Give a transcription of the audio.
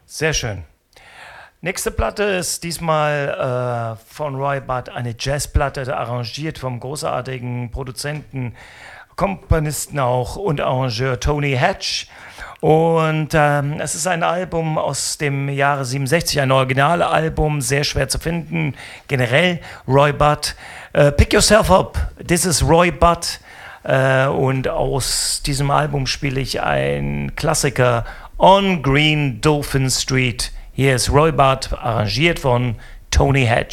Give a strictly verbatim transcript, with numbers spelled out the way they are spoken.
Sehr schön. Nächste Platte ist diesmal äh, von Roy Budd, eine Jazzplatte, arrangiert vom großartigen Produzenten, Komponisten auch und Arrangeur Tony Hatch. Und ähm, es ist ein Album aus dem Jahre siebenundsechzig, ein Originalalbum, sehr schwer zu finden. Generell Roy Budd. Uh, Pick Yourself Up, this is Roy Budd. Uh, und aus diesem Album spiele ich einen Klassiker, On Green Dolphin Street. Hier ist Roy Budd, arrangiert von Tony Hatch.